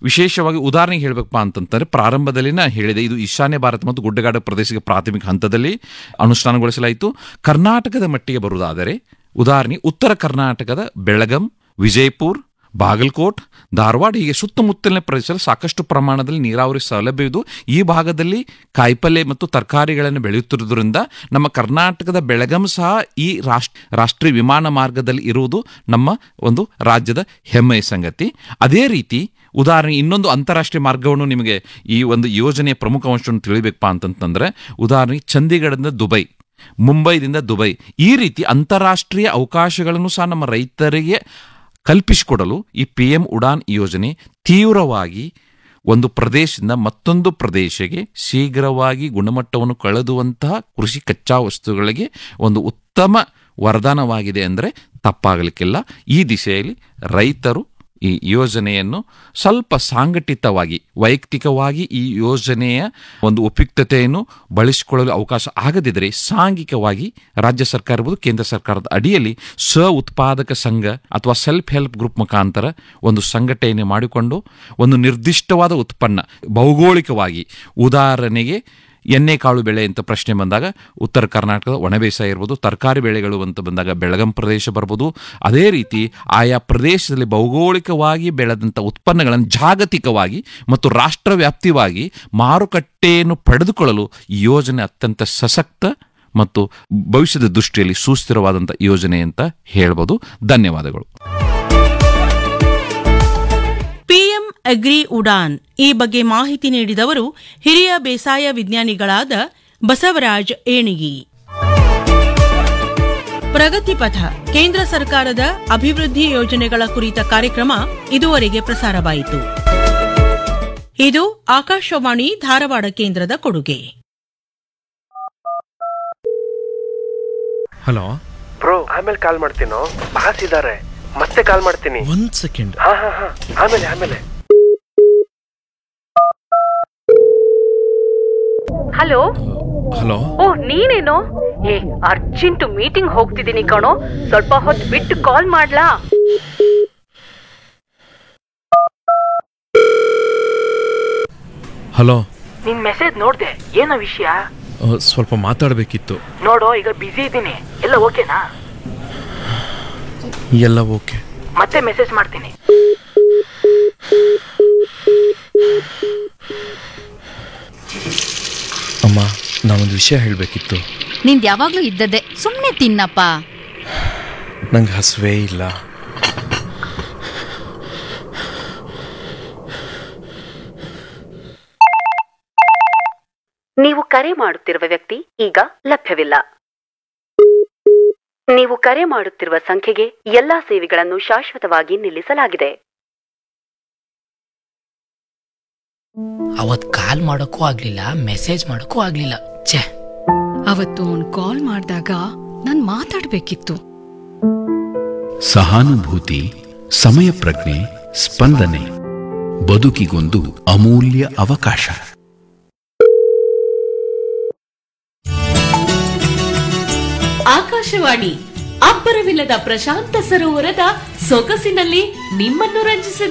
ವಿಶೇಷವಾಗಿ ಉದಾಹರಣೆಗೆ ಹೇಳಬೇಕಪ್ಪ ಅಂತಂದರೆ ಪ್ರಾರಂಭದಲ್ಲಿ ನಾ ಹೇಳಿದೆ, ಇದು ಈಶಾನ್ಯ ಭಾರತ ಮತ್ತು ಗುಡ್ಡಗಾಡು ಪ್ರದೇಶಕ್ಕೆ ಪ್ರಾಥಮಿಕ ಹಂತದಲ್ಲಿ ಅನುಷ್ಠಾನಗೊಳಿಸಲಾಯಿತು. ಕರ್ನಾಟಕದ ಮಟ್ಟಿಗೆ ಬರುವುದಾದರೆ ಉದಾಹರಣೆ ಉತ್ತರ ಕರ್ನಾಟಕದ ಬೆಳಗಂ, ವಿಜಯಪುರ, ಬಾಗಲಕೋಟ್, ಧಾರವಾಡ ಹೀಗೆ ಸುತ್ತಮುತ್ತಲಿನ ಪ್ರದೇಶದಲ್ಲಿ ಸಾಕಷ್ಟು ಪ್ರಮಾಣದಲ್ಲಿ ನೀರಾವರಿ ಸೌಲಭ್ಯವಿದ್ದು ಈ ಭಾಗದಲ್ಲಿ ಕಾಯಿಪಲ್ಯ ಮತ್ತು ತರಕಾರಿಗಳನ್ನು ಬೆಳೆಯುತ್ತಿರುವುದರಿಂದ ನಮ್ಮ ಕರ್ನಾಟಕದ ಬೆಳಗಂ ಸಹ ಈ ರಾಷ್ಟ್ರೀಯ ವಿಮಾನ ಮಾರ್ಗದಲ್ಲಿ ಇರುವುದು ನಮ್ಮ ಒಂದು ರಾಜ್ಯದ ಹೆಮ್ಮೆಯ ಸಂಗತಿ. ಅದೇ ರೀತಿ ಉದಾಹರಣೆ ಇನ್ನೊಂದು ಅಂತಾರಾಷ್ಟ್ರೀಯ ಮಾರ್ಗವನ್ನು ನಿಮಗೆ ಈ ಒಂದು ಯೋಜನೆಯ ಪ್ರಮುಖ ಅಂಶವನ್ನು ತಿಳಿಬೇಕಪ್ಪ ಅಂತಂತಂದರೆ ಉದಾಹರಣೆ ಚಂಡೀಗಢದಿಂದ ದುಬೈ, ಮುಂಬೈದಿಂದ ದುಬೈ ಈ ರೀತಿ ಅಂತಾರಾಷ್ಟ್ರೀಯ ಅವಕಾಶಗಳನ್ನು ಸಹ ನಮ್ಮ ರೈತರಿಗೆ ಕಲ್ಪಿಸಿಕೊಡಲು ಈ PM ಉಡಾನ್ ಯೋಜನೆ ತೀವ್ರವಾಗಿ ಒಂದು ಪ್ರದೇಶದಿಂದ ಮತ್ತೊಂದು ಪ್ರದೇಶಕ್ಕೆ ಶೀಘ್ರವಾಗಿ ಗುಣಮಟ್ಟವನ್ನು ಕಳೆದುವಂತಹ ಕೃಷಿ ಕಚ್ಚಾ ವಸ್ತುಗಳಿಗೆ ಒಂದು ಉತ್ತಮ ವರದಾನವಾಗಿದೆ ಅಂದರೆ ತಪ್ಪಾಗಲಿಕ್ಕಿಲ್ಲ. ಈ ದಿಶೆಯಲ್ಲಿ ರೈತರು ಈ ಯೋಜನೆಯನ್ನು ಸ್ವಲ್ಪ ಸಾಂಘಟಿತವಾಗಿ ವೈಯಕ್ತಿಕವಾಗಿ ಈ ಯೋಜನೆಯ ಒಂದು ಉಪಯುಕ್ತತೆಯನ್ನು ಬಳಸಿಕೊಳ್ಳಲು ಅವಕಾಶ ಆಗದಿದ್ದರೆ ಸಾಂಘಿಕವಾಗಿ ರಾಜ್ಯ ಸರ್ಕಾರ ಇರ್ಬೋದು ಕೇಂದ್ರ ಸರ್ಕಾರದ ಅಡಿಯಲ್ಲಿ ಉತ್ಪಾದಕ ಸಂಘ ಅಥವಾ ಸೆಲ್ಫ್ ಹೆಲ್ಪ್ ಗ್ರೂಪ್ ಮುಖಾಂತರ ಒಂದು ಸಂಘಟನೆ ಮಾಡಿಕೊಂಡು ಒಂದು ನಿರ್ದಿಷ್ಟವಾದ ಉತ್ಪನ್ನ ಭೌಗೋಳಿಕವಾಗಿ ಉದಾಹರಣೆಗೆ ಎಣ್ಣೆಕಾಳು ಬೆಳೆ ಅಂತ ಪ್ರಶ್ನೆ ಬಂದಾಗ ಉತ್ತರ ಕರ್ನಾಟಕದ ಒಣಬೇಸಾಯ ಇರ್ಬೋದು, ತರಕಾರಿ ಬೆಳೆಗಳು ಅಂತ ಬಂದಾಗ ಬೆಳಗಂ ಪ್ರದೇಶ ಬರ್ಬೋದು. ಅದೇ ರೀತಿ ಆಯಾ ಪ್ರದೇಶದಲ್ಲಿ ಭೌಗೋಳಿಕವಾಗಿ ಬೆಳೆದಂಥ ಉತ್ಪನ್ನಗಳನ್ನು ಜಾಗತಿಕವಾಗಿ ಮತ್ತು ರಾಷ್ಟ್ರವ್ಯಾಪ್ತಿಯಾಗಿ ಮಾರುಕಟ್ಟೆಯನ್ನು ಪಡೆದುಕೊಳ್ಳಲು ಈ ಯೋಜನೆ ಅತ್ಯಂತ ಸಶಕ್ತ ಮತ್ತು ಭವಿಷ್ಯದ ದೃಷ್ಟಿಯಲ್ಲಿ ಸುಸ್ಥಿರವಾದಂಥ ಯೋಜನೆ ಅಂತ ಹೇಳ್ಬೋದು. ಧನ್ಯವಾದಗಳು. PM ಅಗ್ರಿ ಉಡಾನ್ ಈ ಬಗ್ಗೆ ಮಾಹಿತಿ ನೀಡಿದವರು ಹಿರಿಯ ಬೇಸಾಯ ವಿಜ್ಞಾನಿಗಳಾದ ಬಸವರಾಜ್ ಏಣಿಗಿ. ಪ್ರಗತಿಪಥ ಕೇಂದ್ರ ಸರ್ಕಾರದ ಅಭಿವೃದ್ಧಿ ಯೋಜನೆಗಳ ಕುರಿತ ಕಾರ್ಯಕ್ರಮ ಇದುವರೆಗೆ ಪ್ರಸಾರವಾಯಿತು. ಇದು ಆಕಾಶವಾಣಿ ಧಾರವಾಡ ಕೇಂದ್ರದ ಕೊಡುಗೆ. ಹಲೋ ಬ್ರೋ, ಆಮೇಲೆ ಕಾಲ್ ಮಾಡ್ತೀನೋ, ಬಾಸ್ ಇದಾರೆ, ಮತ್ತೆ ಕಾಲ್ ಮಾಡ್ತೀನಿ. ಒಂದ್ ಸೆಕೆಂಡ್. ಆಮೇಲೆ. Hello hello. ಓ ನೀನೇನೋ? ಅರ್ಜೆಂಟ್ ಮೀಟಿಂಗ್ ಹೋಗ್ತಿದ್ದೀನಿ ಕಣೋ, ಸ್ವಲ್ಪ ಹೊತ್ತು ಬಿಟ್ಟು ಕಾಲ್ ಮಾಡ್ಲಾ? ಹಲೋ. ನಿನ್ ಮೆಸೇಜ್ ನೋಡ್ದೆ, ಏನೋ ವಿಷಯ? ಸ್ವಲ್ಪ ಮಾತಾಡ್ಬೇಕಿತ್ತು. ನೋಡೋ, ಈಗ ಬಿಸಿ ಇದ್ದೀನಿ. ಎಲ್ಲ ಓಕೆನಾ? ಎಲ್ಲ ಓಕೆ. ಮತ್ತೆ ಮೆಸೇಜ್ ಮಾಡ್ತೀನಿ. ಅಮ್ಮ, ನಾನೊಂದು ವಿಷಯ ಹೇಳಬೇಕಿತ್ತು. ನಿಂದು ಯಾವಾಗ್ಲೂ ಇದ್ದದ್ದೇ, ಸುಮ್ಮನೆ ತಿನ್ನಪ್ಪ. ನಂಗೆ ಹಸುವೇ ಇಲ್ಲ. ನೀವು ಕರೆ ಮಾಡುತ್ತಿರುವ ವ್ಯಕ್ತಿ ಈಗ ಲಭ್ಯವಿಲ್ಲ. ನೀವು ಕರೆ ಮಾಡುತ್ತಿರುವ ಸಂಖ್ಯೆಗೆ ಎಲ್ಲಾ ಸೇವೆಗಳನ್ನು ಶಾಶ್ವತವಾಗಿ ನಿಲ್ಲಿಸಲಾಗಿದೆ. ಅವತ್ ಕಾಲ್ ಮಾಡೋಕ್ಕೂ ಆಗ್ಲಿಲ್ಲ, ಮೆಸೇಜ್ ಮಾಡೋಕ್ಕೂ ಆಗ್ಲಿಲ್ಲ. ಛೇ, ಅವತ್ತು ಅವ್ನು ಕಾಲ್ ಮಾಡಿದಾಗ ನಾನ್ ಮಾತಾಡ್ಬೇಕಿತ್ತು. ಸಹಾನುಭೂತಿ, ಸಮಯ ಪ್ರಜ್ಞೆ, ಸ್ಪಂದನೆ ಬದುಕಿಗೊಂದು ಅಮೂಲ್ಯ ಅವಕಾಶ. ಆಕಾಶವಾಣಿ ಅಬ್ಬರವಿಲ್ಲದ ಪ್ರಶಾಂತ ಸರೋವರದ ಸೊಗಸಿನಲ್ಲಿ ನಿಮ್ಮನ್ನು ರಂಜಿಸಿದೆ.